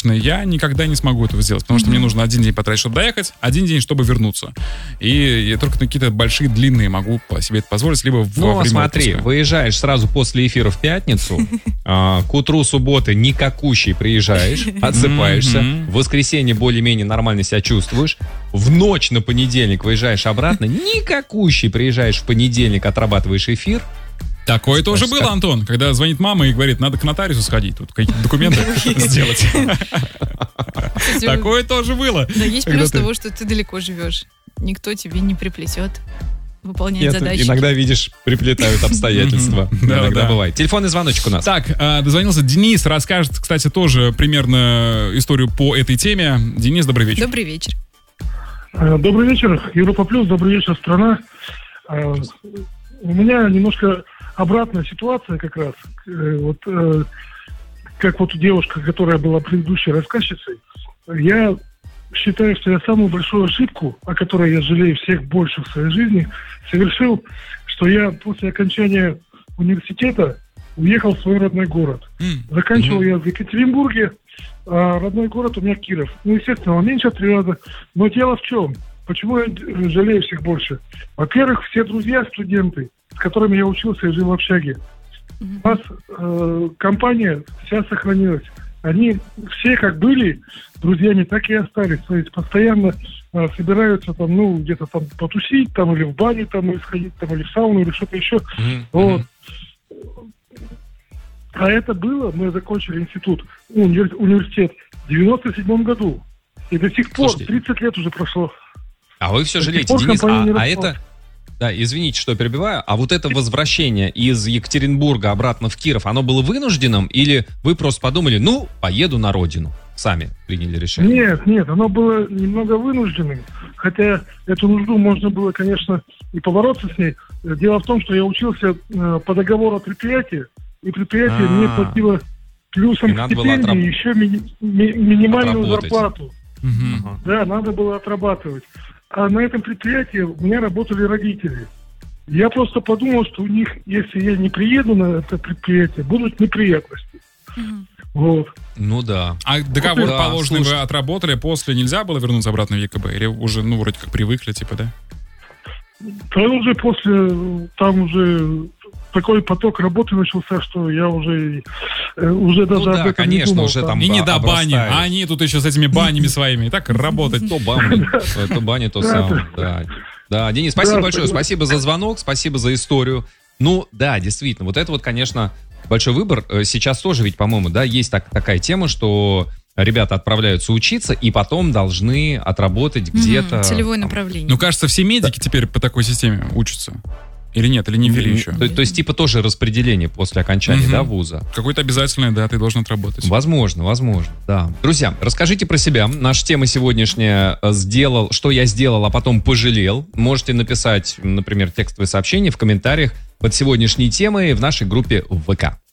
лично я никогда не смогу этого сделать, потому что мне нужно один день потратить, чтобы доехать, один день, чтобы вернуться. И я только на какие-то большие, длинные могу себе это позволить, либо во время смотри, отпуска. Выезжаешь сразу после эфира в пятницу, к утру субботы никакущий приезжаешь, отсыпаешься, в воскресенье более-менее нормально себя чувствуешь, в ночь на понедельник выезжаешь обратно, никакущий приезжаешь в понедельник, отрабатываешь эфир. Такое тоже было, Антон, когда звонит мама и говорит, надо к нотариусу сходить, тут какие-то документы сделать. Такое тоже было. Да, есть плюс того, что ты далеко живешь. Никто тебе не приплетет выполнять задачи. Иногда, видишь, приплетают обстоятельства. Иногда бывает. Телефонный звоночек у нас. Так, дозвонился Денис, расскажет, кстати, тоже примерно историю по этой теме. Денис, добрый вечер. Добрый вечер. Добрый вечер, Европа Плюс, добрый вечер, страна. У меня немножко обратная ситуация как раз. Как вот девушка, которая была предыдущей рассказчицей. Я считаю, что я самую большую ошибку, о которой я жалею всех больше в своей жизни, совершил, что я после окончания университета уехал в свой родной город. Заканчивал я в Екатеринбурге, а родной город у меня Киров. Ну, естественно, он меньше отряда. Но дело в чем? Почему я жалею всех больше? Во-первых, все друзья, студенты, с которыми я учился и жил в общаге. У нас компания вся сохранилась. Они все как были друзьями, так и остались. То есть постоянно собираются там, ну, где-то там потусить, там, или в бане, там, или сходить, там, или в сауну, или что-то еще. Вот. А это было, мы закончили институт, университет в 97 году. И до сих пор, 30 лет уже прошло. А вы все жалеете, Денис, а это... Да, извините, что перебиваю. А вот это возвращение из Екатеринбурга обратно в Киров, оно было вынужденным? Или вы просто подумали, ну, поеду на родину? Сами приняли решение? Нет, оно было немного вынужденным. Хотя эту нужду можно было, конечно, и побороться с ней. Дело в том, что я учился по договору предприятия, и предприятие мне платило плюсом к стипендии еще минимальную зарплату. Да, надо было отрабатывать. А на этом предприятии у меня работали родители. Я просто подумал, что у них, если я не приеду на это предприятие, будут неприятности. Вот. Ну да. А договор положенный вы отработали, после нельзя было вернуться обратно в ЕКБ? Или уже, ну, вроде как привыкли, типа, да? Да уже после, там уже такой поток работы начался, что я уже даже об этом конечно, не думал. Уже там и не до бани, а они тут еще с этими банями своими. И так работать. То бани, то сауна. Да, Денис, спасибо большое. Спасибо за звонок, спасибо за историю. Ну, да, действительно, вот это вот, конечно, большой выбор. Сейчас тоже ведь, по-моему, да, есть такая тема, что ребята отправляются учиться и потом должны отработать где-то... Целевое направление. Ну, кажется, все медики теперь по такой системе учатся. Или нет, или не ввели еще? То есть, типа, тоже распределение после окончания, да, вуза? Какое-то обязательное, да, ты должен отработать. Возможно, да. Друзья, расскажите про себя. Наша тема сегодняшняя что я сделал, а потом пожалел. Можете написать, например, текстовое сообщение в комментариях под сегодняшней темой в нашей группе в ВК.